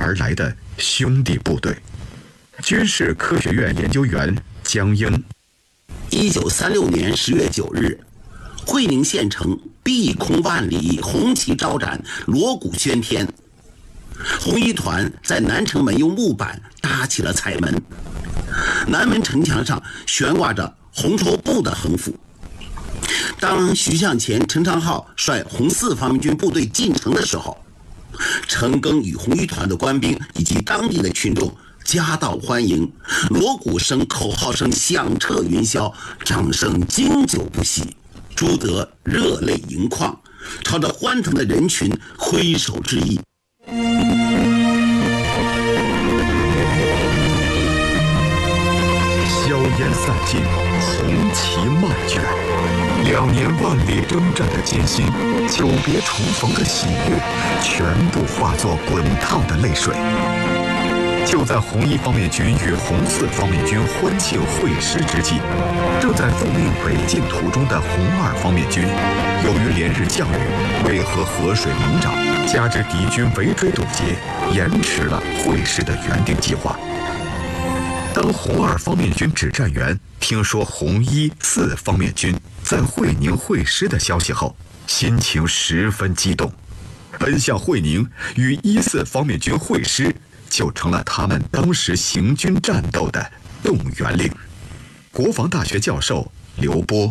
而来的兄弟部队。军事科学院研究员江英 ，1936年10月9日，会宁县城碧空万里，红旗招展，锣鼓喧天。红一团在南城门用木板搭起了彩门，南门城墙上悬挂着红绸布的横幅。当徐向前、陈昌浩率红四方面军部队进城的时候，陈赓与红一团的官兵以及当地的群众夹道欢迎，锣鼓声、口号声响彻云霄，掌声经久不息。朱德热泪盈眶，朝着欢腾的人群挥手致意。 硝烟散尽，红旗漫卷，2年万里征战的艰辛，久别重逢的喜悦，全部化作滚烫的泪水。就在红一方面军与红四方面军欢庆会师之际，正在奉命北进途中的红二方面军，由于连日降雨，渭河河水猛涨，加之敌军围追堵截，延迟了会师的原定计划。当红二方面军指战员听说红一四方面军在会宁会师的消息后，心情十分激动，奔向会宁与14方面军会师，就成了他们当时行军战斗的动员令。国防大学教授刘波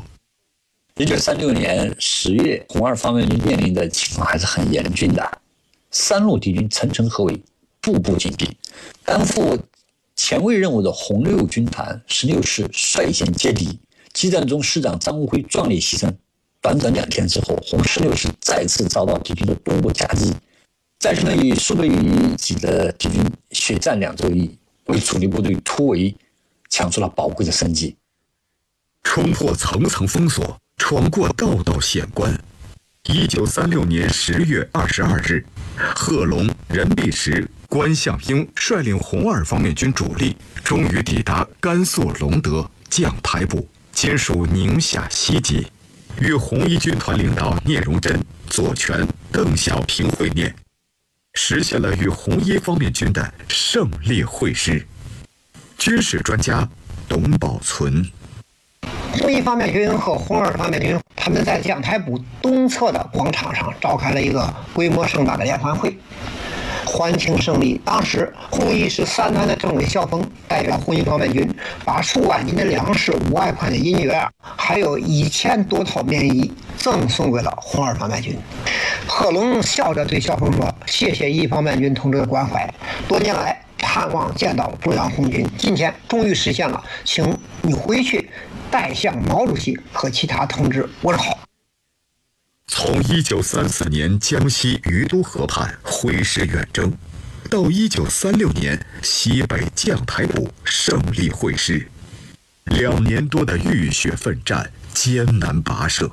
，1936年10月，红二方面军面临的情况还是很严峻的，三路敌军层层合围，步步紧逼。担负前卫任务的红六军团16师率先接敌，激战中师长张无辉壮烈牺牲。短短2天之后，红16师再次遭到敌军的多波夹击，在这里数倍于己的敌军血战2周一，为主力部队突围抢出了宝贵的生机。 冲破层层封锁，闯过道道险关。1936年10月22日，贺龙、任弼时、关向英率领红二方面军主力，终于抵达甘肃隆德绛台部，今属宁夏西级，与红一军团领导聂荣臻、左权、邓小平会面，实现了与红一方面军的胜利会师。军事专家董宝存， 红一方面军和红二方面军，他们在绛台部东侧的广场上召开了一个规模盛大的联欢会，欢庆胜利。当时红一是3团的政委萧峰代表红一方面军，把数万斤的粮食、5万块的银元，还有1000多套棉衣赠送给了红二方面军。贺龙笑着对萧峰说：“谢谢一方面军同志的关怀，多年来盼望见到中央红军，今天终于实现了，请你回去代向毛主席和其他同志问好。” 从1934年江西于都河畔挥师远征，到1936年西北绛台部胜利会师，2年多的浴血奋战、艰难跋涉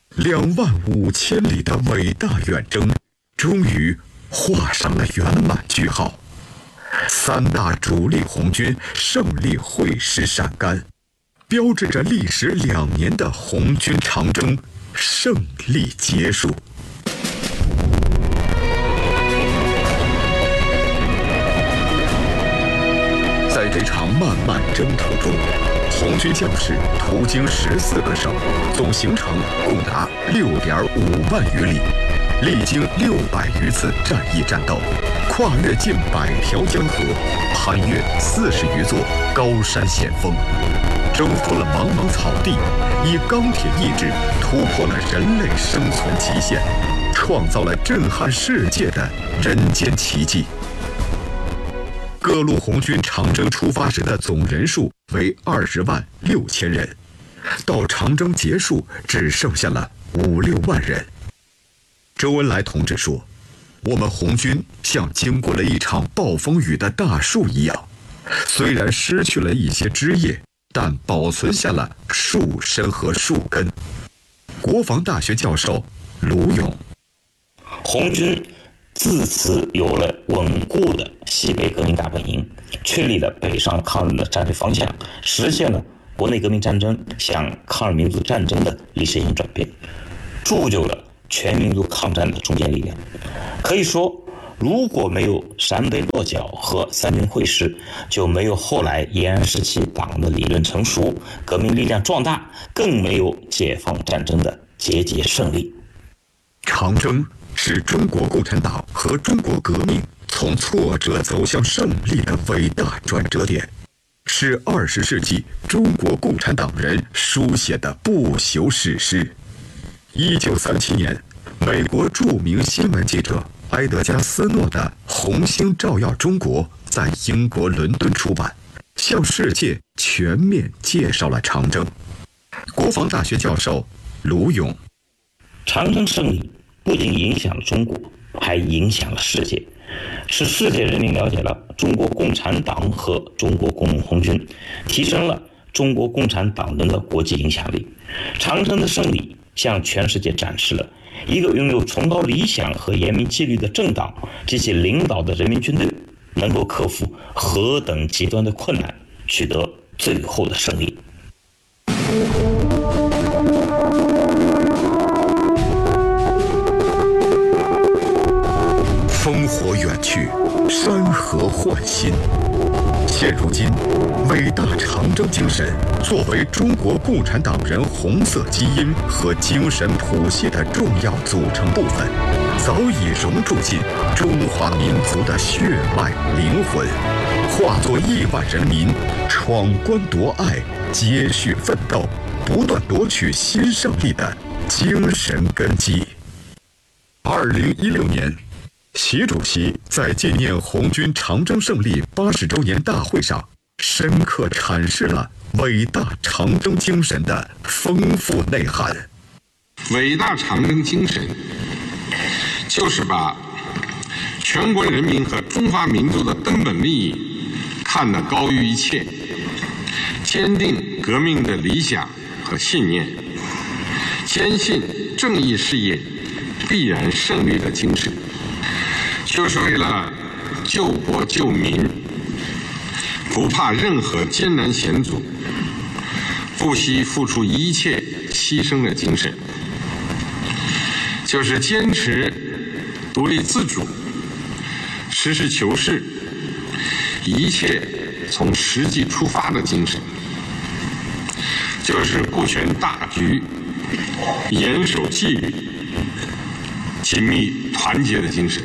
，25000里的伟大远征，终于画上了圆满句号。3大主力红军胜利会师陕甘，标志着历时2年的红军长征胜利结束。在这场漫漫征途中，红军将士途经14个省，总行程共达6.5万余里，历经600余次战役战斗，跨越近100条江河，攀越40余座高山险峰，征服了茫茫草地，以钢铁意志突破了人类生存极限，创造了震撼世界的人间奇迹。各路红军长征出发时的总人数为20万6千人，到长征结束只剩下了5、6万人。周恩来同志说：“我们红军像经过了一场暴风雨的大树一样，虽然失去了一些枝叶，但保存下了树身和树根。”国防大学教授卢勇， 红军自此有了稳固的西北革命大本营，确立了北上抗日的战略方向，实现了国内革命战争向抗日民族战争的历史转变，铸就了全民族抗战的中坚力量。可以说， 如果没有陕北落脚和三军会师，就没有后来延安时期党的理论成熟，革命力量壮大，更没有解放战争的节节胜利。 长征是中国共产党和中国革命从挫折走向胜利的伟大转折点，是20世纪中国共产党人书写的不朽史诗。1937年，美国著名新闻记者埃德加·斯诺的《红星照耀中国》在英国伦敦出版，向世界全面介绍了长征。国防大学教授卢勇： 长征胜利不仅影响了中国，还影响了世界，使世界人民了解了中国共产党和中国工农红军，提升了中国共产党人的国际影响力。长征的胜利向全世界展示了一个拥有崇高理想和严明纪律的政党及其领导的人民军队能够克服何等极端的困难，取得最后的胜利。 烽火远去，山河焕新。现如今，伟大长征精神作为中国共产党人红色基因和精神谱系的重要组成部分，早已融入进中华民族的血脉灵魂，化作亿万人民闯关夺爱、接续奋斗、不断夺取新胜利的精神根基。2016年，习主席在纪念红军长征胜利80周年大会上，深刻阐释了伟大长征精神的丰富内涵。 伟大长征精神就是把全国人民和中华民族的根本利益看得高于一切，坚定革命的理想和信念，坚信正义事业必然胜利的精神，就是为了救国救民，不怕任何艰难险阻，不惜付出一切牺牲的精神，就是坚持独立自主、实事求是、一切从实际出发的精神，就是顾全大局、严守纪律、紧密团结的精神，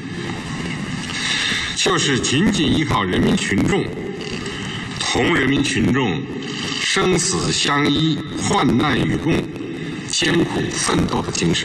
就是紧紧依靠人民群众，同人民群众生死相依、患难与共、艰苦奋斗的精神。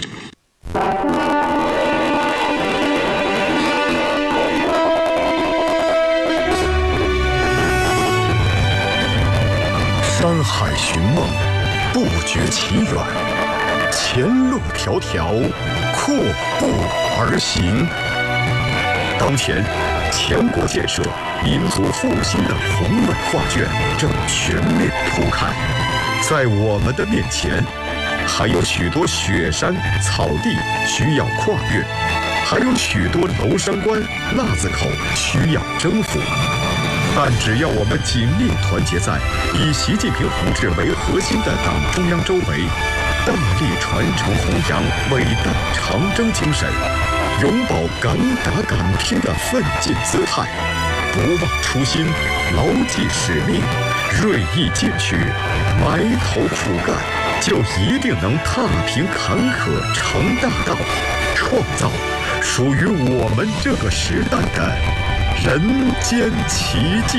山海寻梦，不觉其远；前路迢迢，阔步而行。当前，强国建设、民族复兴的宏伟画卷正全面铺开，在我们的面前，还有许多雪山、草地需要跨越，还有许多娄山关、腊子口需要征服。但只要我们紧密团结在以习近平同志为核心的党中央周围，大力传承弘扬伟大长征精神，永葆敢打敢拼的奋进姿态，不忘初心，牢记使命，锐意进取，埋头苦干，就一定能踏平坎坷，成大道，创造属于我们这个时代的人间奇迹。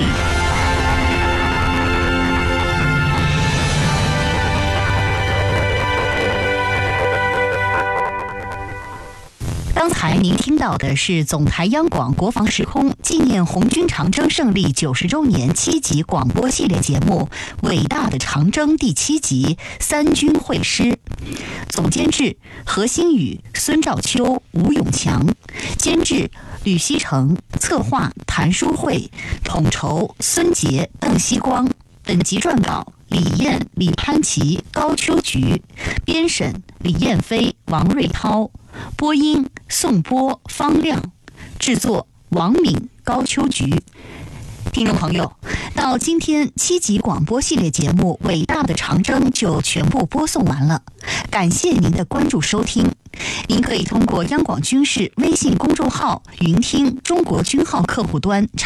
刚才您听到的是总台央广国防时空纪念红军长征胜利90周年7集广播系列节目《伟大的长征》第7集三军会师，总监制何新宇、孙兆秋、吴永强，监制吕锡成，策划谭书慧，统筹孙杰、邓希光。本集撰稿李艳、李潘琪、高秋菊，编审李艳飞、王瑞涛，播音宋波、方亮，制作王敏、高秋菊。 听众朋友，到今天7集广播系列节目《伟大的长征》就全部播送完了，感谢您的关注收听。您可以通过央广军事微信公众号、云听中国军号客户端